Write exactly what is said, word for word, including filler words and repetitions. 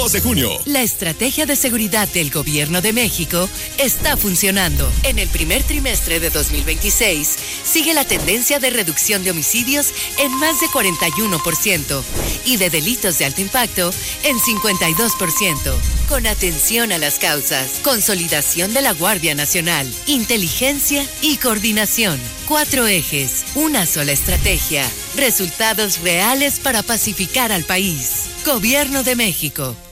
dos de junio. La estrategia de seguridad del Gobierno de México está funcionando. En el primer trimestre de dos mil veintiséis, sigue la tendencia de reducción de homicidios en más de cuarenta y uno por ciento y de delitos de alto impacto en cincuenta y dos por ciento. Con atención a las causas, consolidación de la Guardia Nacional, inteligencia y coordinación. Cuatro ejes, una sola estrategia, resultados reales para pacificar al país. Gobierno de México.